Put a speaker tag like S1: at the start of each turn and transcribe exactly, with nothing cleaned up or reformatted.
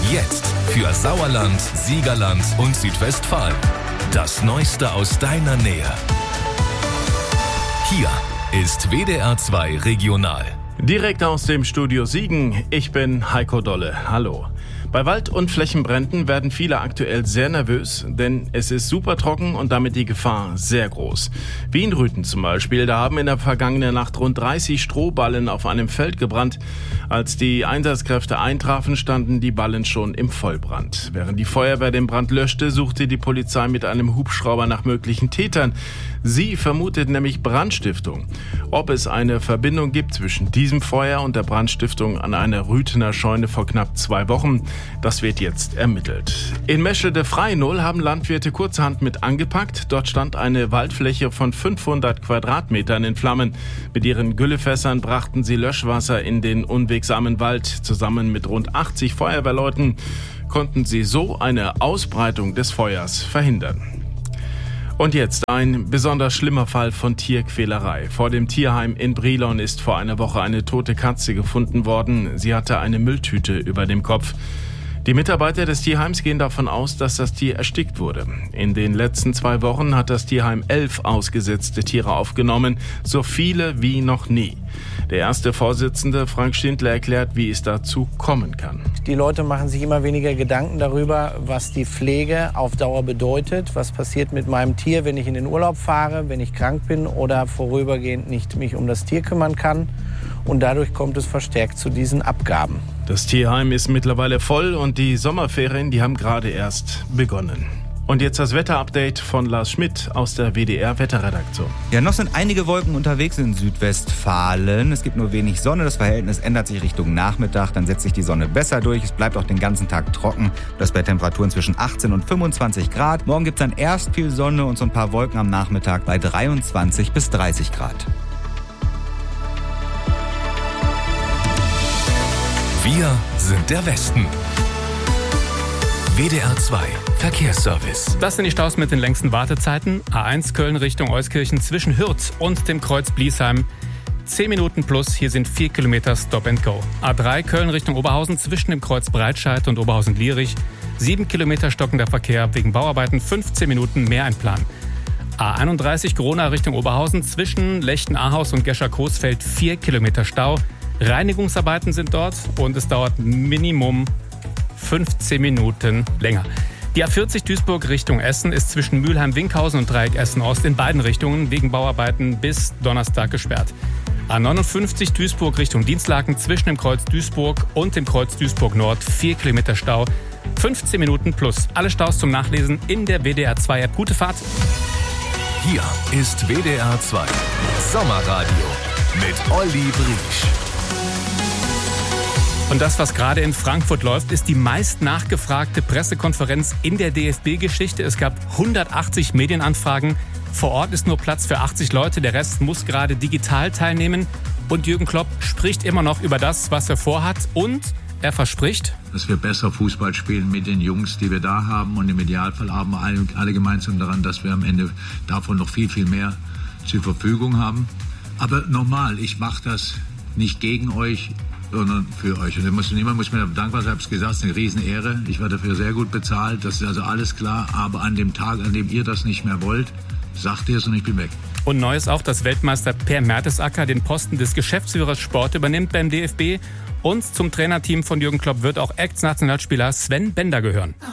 S1: Jetzt für Sauerland, Siegerland und Südwestfalen. Das Neueste aus deiner Nähe. Hier ist W D R zwei Regional.
S2: Direkt aus dem Studio Siegen, ich bin Heiko Dolle. Hallo. Bei Wald- und Flächenbränden werden viele aktuell sehr nervös, denn es ist super trocken und damit die Gefahr sehr groß. Wie in Rüthen zum Beispiel, da haben in der vergangenen Nacht rund dreißig Strohballen auf einem Feld gebrannt. Als die Einsatzkräfte eintrafen, standen die Ballen schon im Vollbrand. Während die Feuerwehr den Brand löschte, suchte die Polizei mit einem Hubschrauber nach möglichen Tätern. Sie vermutet nämlich Brandstiftung. Ob es eine Verbindung gibt zwischen diesem Feuer und der Brandstiftung an einer Rüthener Scheune vor knapp zwei Wochen, das wird jetzt ermittelt. In Meschede-Freinol haben Landwirte kurzerhand mit angepackt. Dort stand eine Waldfläche von fünfhundert Quadratmetern in Flammen. Mit ihren Güllefässern brachten sie Löschwasser in den unwegsamen Wald. Zusammen mit rund achtzig Feuerwehrleuten konnten sie so eine Ausbreitung des Feuers verhindern. Und jetzt ein besonders schlimmer Fall von Tierquälerei. Vor dem Tierheim in Brilon ist vor einer Woche eine tote Katze gefunden worden. Sie hatte eine Mülltüte über dem Kopf. Die Mitarbeiter des Tierheims gehen davon aus, dass das Tier erstickt wurde. In den letzten zwei Wochen hat das Tierheim elf ausgesetzte Tiere aufgenommen, so viele wie noch nie. Der erste Vorsitzende, Frank Schindler, erklärt, wie es dazu kommen kann.
S3: Die Leute machen sich immer weniger Gedanken darüber, was die Pflege auf Dauer bedeutet. Was passiert mit meinem Tier, wenn ich in den Urlaub fahre, wenn ich krank bin oder vorübergehend nicht mich um das Tier kümmern kann. Und dadurch kommt es verstärkt zu diesen Abgaben.
S2: Das Tierheim ist mittlerweile voll und die Sommerferien, die haben gerade erst begonnen. Und jetzt das Wetterupdate von Lars Schmidt aus der W D R-Wetterredaktion.
S4: Ja, noch sind einige Wolken unterwegs in Südwestfalen. Es gibt nur wenig Sonne. Das Verhältnis ändert sich Richtung Nachmittag. Dann setzt sich die Sonne besser durch. Es bleibt auch den ganzen Tag trocken. Das bei Temperaturen zwischen achtzehn und fünfundzwanzig Grad. Morgen gibt es dann erst viel Sonne und so ein paar Wolken am Nachmittag bei dreiundzwanzig bis dreißig Grad.
S1: Wir sind der Westen. W D R zwei Verkehrsservice.
S5: Das sind die Staus mit den längsten Wartezeiten. A eins Köln Richtung Euskirchen zwischen Hürth und dem Kreuz Bliesheim. zehn Minuten plus, hier sind vier Kilometer Stop and Go. A drei Köln Richtung Oberhausen zwischen dem Kreuz Breitscheid und Oberhausen-Lierich. sieben Kilometer stockender Verkehr wegen Bauarbeiten, fünfzehn Minuten mehr einplanen. A einunddreißig Corona Richtung Oberhausen zwischen Lechten-Ahaus und Gescher-Coesfeld vier Kilometer Stau. Reinigungsarbeiten sind dort und es dauert Minimum fünfzehn Minuten länger. Die A vierzig Duisburg Richtung Essen ist zwischen Mülheim-Winkhausen und Dreieck Essen-Ost in beiden Richtungen wegen Bauarbeiten bis Donnerstag gesperrt. A neunundfünfzig Duisburg Richtung Dienstlaken zwischen dem Kreuz Duisburg und dem Kreuz Duisburg Nord vier Kilometer Stau, fünfzehn Minuten plus. Alle Staus zum Nachlesen in der W D R zwei App. Gute Fahrt!
S1: Hier ist W D R zwei Sommerradio mit Olli Briesch.
S5: Und das, was gerade in Frankfurt läuft, ist die meist nachgefragte Pressekonferenz in der D F B-Geschichte. Es gab hundertachtzig Medienanfragen. Vor Ort ist nur Platz für achtzig Leute. Der Rest muss gerade digital teilnehmen. Und Jürgen Klopp spricht immer noch über das, was er vorhat. Und er verspricht,
S6: dass wir besser Fußball spielen mit den Jungs, die wir da haben. Und im Idealfall haben wir alle, alle gemeinsam daran, dass wir am Ende davon noch viel, viel mehr zur Verfügung haben. Aber nochmal, ich mache das nicht gegen euch, sondern für euch. Und muss, niemand muss mir dankbar sein, ich habe es gesagt, es ist eine Riesenehre. Ich werde dafür sehr gut bezahlt, das ist also alles klar. Aber an dem Tag, an dem ihr das nicht mehr wollt, sagt ihr es und ich bin weg.
S5: Und neu ist auch, dass Weltmeister Per Mertesacker den Posten des Geschäftsführers Sport übernimmt beim D F B. Und zum Trainerteam von Jürgen Klopp wird auch Ex-Nationalspieler Sven Bender gehören.